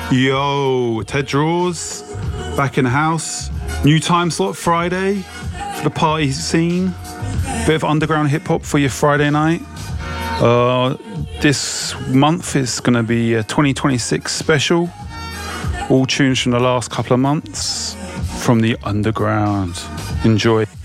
Yo, Ted Draws, back in the house. New time slot Friday for the party scene. Bit of underground hip hop for your Friday night. This month is going to be a 2026 special. All tunes from the last couple of months from the underground. Enjoy.